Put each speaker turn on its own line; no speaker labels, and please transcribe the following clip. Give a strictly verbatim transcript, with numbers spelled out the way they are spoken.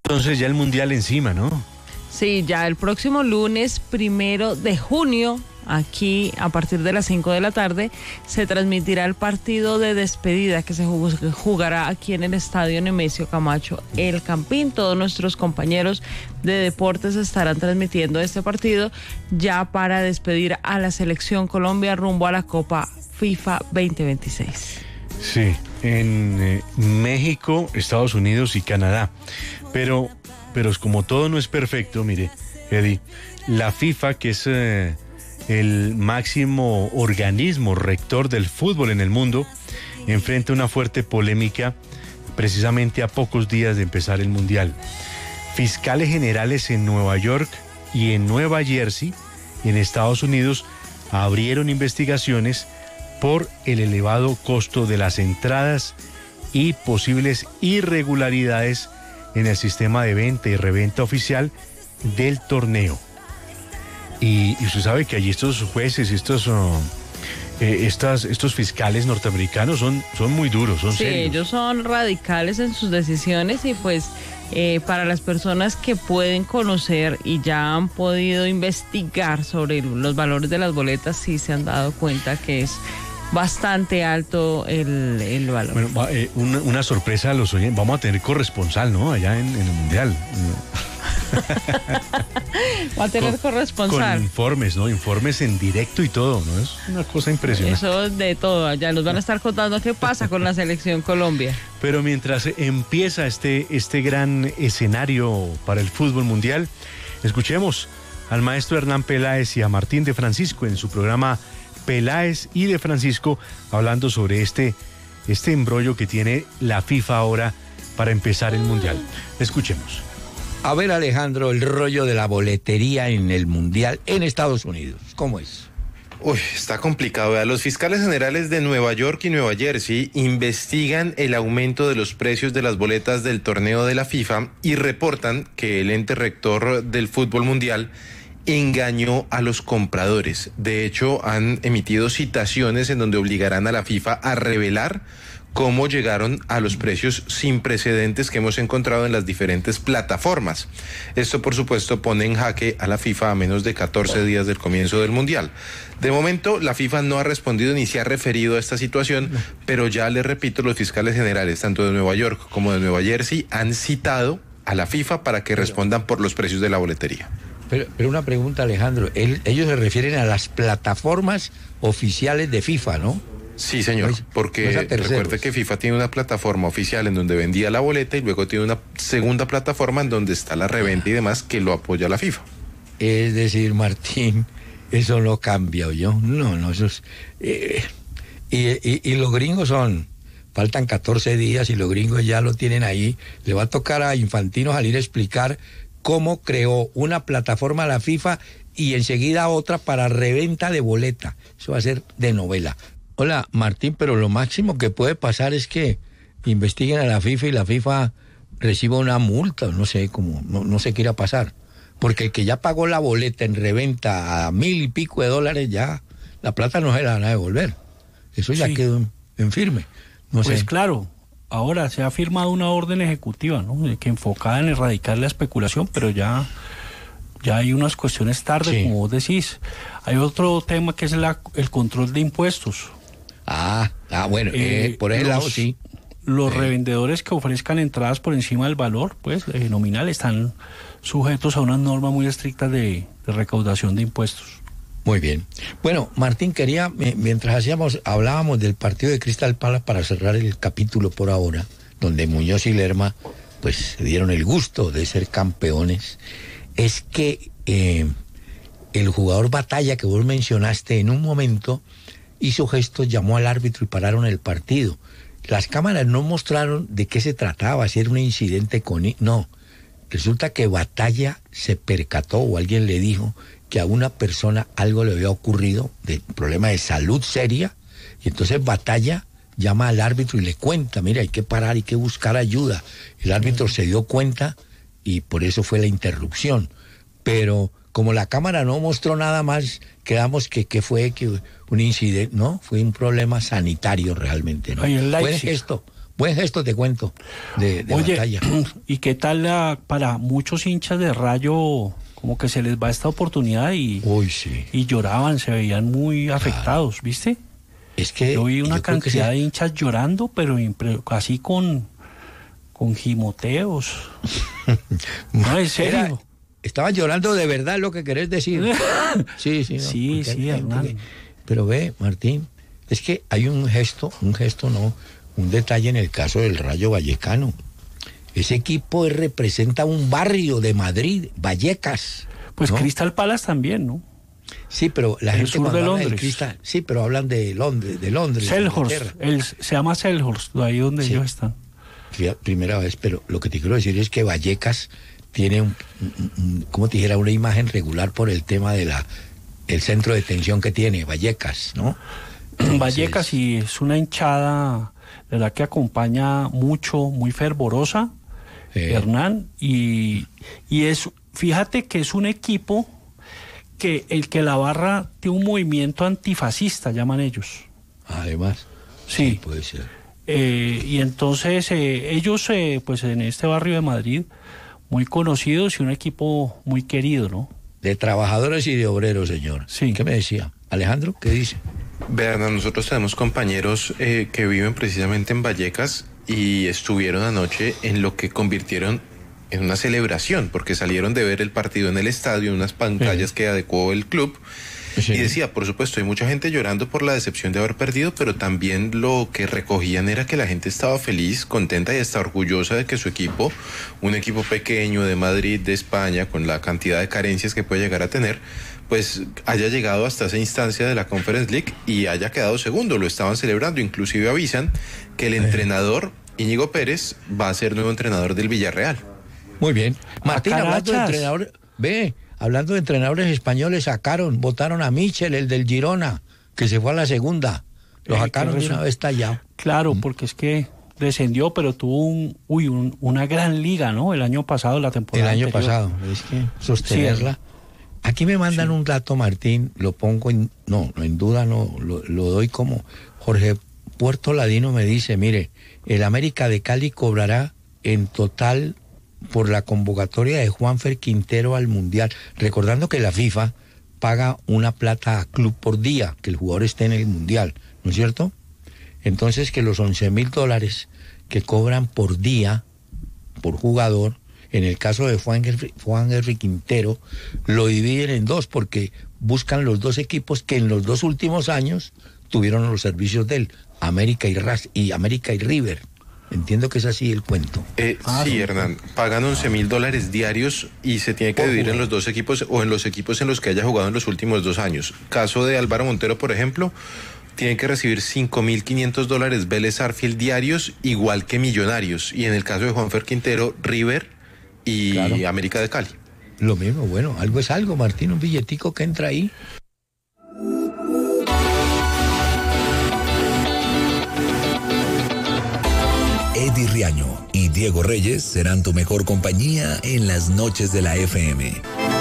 Entonces ya el Mundial encima, ¿no?
Sí, ya el próximo lunes primero de junio, aquí a partir de las cinco de la tarde, se transmitirá el partido de despedida que se jugará aquí en el Estadio Nemesio Camacho El Campín. Todos nuestros compañeros de deportes estarán transmitiendo este partido ya para despedir a la selección Colombia rumbo a la Copa FIFA veinte veintiséis.
Sí, en eh, México, Estados Unidos y Canadá. Pero, pero como todo no es perfecto, mire, Eddie, la FIFA, que es eh, el máximo organismo rector del fútbol en el mundo, enfrenta una fuerte polémica precisamente a pocos días de empezar el Mundial. Fiscales generales en Nueva York y en Nueva Jersey, en Estados Unidos, abrieron investigaciones por el elevado costo de las entradas y posibles irregularidades en el sistema de venta y reventa oficial del torneo. Y, y usted sabe que allí estos jueces, estos, uh, eh, estas, estos fiscales norteamericanos son, son muy duros, son
sí,
serios.
Ellos son radicales en sus decisiones y pues eh, para las personas que pueden conocer y ya han podido investigar sobre los valores de las boletas, sí se han dado cuenta que es bastante alto el, el valor.
Bueno, eh, una, una sorpresa a los oyentes. Vamos a tener corresponsal, ¿no? Allá en, en el Mundial.
Va a tener
con,
corresponsal.
Con informes, ¿no? Informes en directo y todo, ¿no? Es una cosa impresionante.
Eso de todo. Ya nos van a estar contando qué pasa con la selección Colombia.
Pero mientras empieza este, este gran escenario para el fútbol mundial, escuchemos al maestro Hernán Peláez y a Martín de Francisco en su programa Peláez y de Francisco, hablando sobre este, este embrollo que tiene la FIFA ahora para empezar el Mundial. Escuchemos.
A ver, Alejandro, el rollo de la boletería en el Mundial en Estados Unidos, ¿cómo es?
Uy, está complicado. ¿Verdad? Los fiscales generales de Nueva York y Nueva Jersey investigan el aumento de los precios de las boletas del torneo de la FIFA y reportan que el ente rector del fútbol mundial engañó a los compradores. De hecho, han emitido citaciones en donde obligarán a la FIFA a revelar cómo llegaron a los precios sin precedentes que hemos encontrado en las diferentes plataformas. Esto, por supuesto, pone en jaque a la FIFA a menos de catorce días del comienzo del Mundial. De momento, la FIFA no ha respondido ni se ha referido a esta situación, pero ya les repito, los fiscales generales, tanto de Nueva York como de Nueva Jersey, han citado a la FIFA para que respondan por los precios de la boletería.
Pero, pero una pregunta, Alejandro, él, ellos se refieren a las plataformas oficiales de FIFA, ¿no?
Sí, señor, no es, porque no recuerde que FIFA tiene una plataforma oficial en donde vendía la boleta y luego tiene una segunda plataforma en donde está la reventa y demás que lo apoya la FIFA.
Es decir, Martín, eso no cambia, ¿oyó? No, no, eso es... Eh, y, y, y los gringos son... Faltan catorce días y los gringos ya lo tienen ahí. Le va a tocar a Infantino salir a explicar cómo creó una plataforma la FIFA y enseguida otra para reventa de boleta. Eso va a ser de novela. Hola, Martín, pero lo máximo que puede pasar es que investiguen a la FIFA y la FIFA reciba una multa, no sé cómo, no, no sé qué irá a pasar. Porque el que ya pagó la boleta en reventa a mil y pico de dólares, ya la plata no se la van a devolver. Eso ya sí. Quedó en, en firme. No
pues
sé.
Claro. Ahora se ha firmado una orden ejecutiva, ¿no? Que enfocada en erradicar la especulación, pero ya, ya hay unas cuestiones tarde, sí. Como vos decís. Hay otro tema que es la, el control de impuestos.
Ah, ah bueno, eh, eh, por ese
los,
lado sí.
Los
eh.
revendedores que ofrezcan entradas por encima del valor, pues, eh, nominal, están sujetos a unas normas muy estrictas de, de recaudación de impuestos.
Muy bien. Bueno, Martín, quería, mientras hacíamos, hablábamos del partido de Crystal Palace para cerrar el capítulo por ahora, donde Muñoz y Lerma, pues, se dieron el gusto de ser campeones, es que eh, el jugador Batalla que vos mencionaste en un momento hizo gestos, llamó al árbitro y pararon el partido. Las cámaras no mostraron de qué se trataba, si era un incidente con... No, resulta que Batalla se percató o alguien le dijo que a una persona algo le había ocurrido, de problema de salud seria, y entonces Batalla llama al árbitro y le cuenta, mira, hay que parar, hay que buscar ayuda. El árbitro se dio cuenta y por eso fue la interrupción. Pero como la cámara no mostró nada más, quedamos que, que fue que un incidente, no, fue un problema sanitario realmente, ¿no?
Ay,
fue gesto, Buen gesto, te cuento, de, de
Oye,
batalla.
¿y qué tal la, para muchos hinchas de Rayo, como que se les va esta oportunidad y,
Uy, sí.
y lloraban, se veían muy afectados, ¿viste?
Es que
Yo vi una
yo creo que
cantidad
sí.
de hinchas llorando, pero impre- así con, con gimoteos. No, en serio.
Era- estaban llorando de verdad, lo que querés decir. Sí, sí. no,
Sí,
porque
sí,
hay gente
Hernán.
que- Pero ve, Martín, es que hay un gesto, un gesto no, un detalle en el caso del Rayo Vallecano. Ese equipo representa un barrio de Madrid, Vallecas.
Pues
¿no?
Crystal Palace también, ¿no?
Sí, pero la
El
gente
sur
cuando
de
habla del
Londres.
Cristal, sí, pero hablan de Londres, de Londres. de
Selhurst,
Inglaterra.
el- se llama Selhurst, ahí donde
Sí.
ellos están.
Fía- Primera vez, pero lo que te quiero decir es que Vallecas tiene, un, un- un- como te dijera, una imagen regular por el tema de la el centro de tensión que tiene, Vallecas, ¿no? Entonces,
Vallecas sí es una hinchada, la verdad que acompaña mucho, muy fervorosa,
eh,
Hernán, y, y es, fíjate que es un equipo que el que la barra tiene un movimiento antifascista, llaman ellos.
Además,
Sí.
puede ser.
Eh, y entonces eh, ellos, eh, pues en este barrio de Madrid, muy conocidos y un equipo muy querido, ¿no?
De trabajadores y de obreros, señor.
Sí.
¿Qué me decía? Alejandro, ¿qué dice?
Vean, nosotros tenemos compañeros eh, que viven precisamente en Vallecas y estuvieron anoche en lo que convirtieron en una celebración, porque salieron de ver el partido en el estadio, en unas pantallas
Sí.
que adecuó el club.
Sí.
Y decía, por supuesto, hay mucha gente llorando por la decepción de haber perdido, pero también lo que recogían era que la gente estaba feliz, contenta y hasta orgullosa de que su equipo, un equipo pequeño de Madrid, de España, con la cantidad de carencias que puede llegar a tener, pues haya llegado hasta esa instancia de la Conference League y haya quedado segundo. Lo estaban celebrando, inclusive avisan que el entrenador Íñigo Pérez va a ser nuevo entrenador del Villarreal.
Muy bien. Martín, hablando de
Carachas.
entrenadores, ve, hablando de entrenadores españoles, sacaron, votaron a Michel, el del Girona, que se fue a la segunda. Lo
Eh,
sacaron
qué
de una
resu-
vez tallado.
Claro, porque es que descendió, pero tuvo un, uy, un- una gran liga, ¿no? El año pasado, la
El
temporada
año
anterior.
pasado, es que sostenerla. Aquí me mandan un dato, Martín, lo pongo en, no, no, en duda no, lo, lo doy como Jorge Puerto Ladino me dice, mire, el América de Cali cobrará en total por la convocatoria de Juanfer Quintero al Mundial, recordando que la FIFA paga una plata a club por día, que el jugador esté en el Mundial, ¿no es cierto? Entonces que los once mil dólares que cobran por día, por jugador, en el caso de Juan Henry, Juan Henry Quintero, lo dividen en dos porque buscan los dos equipos que en los dos últimos años tuvieron los servicios de él, América y, Ras, y América y River. Entiendo que es así el cuento.
Eh,
Ah,
sí,
sí.
Hernán, pagan once mil dólares diarios y se tiene que
Por
dividir en
jugador.
los dos equipos o en los equipos en los que haya jugado en los últimos dos años. Caso de Álvaro Montero, por ejemplo, tienen que recibir cinco mil quinientos dólares Vélez Arfield diarios, igual que Millonarios. Y en el caso de Juanfer Quintero, River y
Claro.
América de Cali.
Lo mismo, bueno, algo es algo, Martín, un billetico que entra ahí.
Eddie Riaño y Diego Reyes serán tu mejor compañía en las noches de la F M.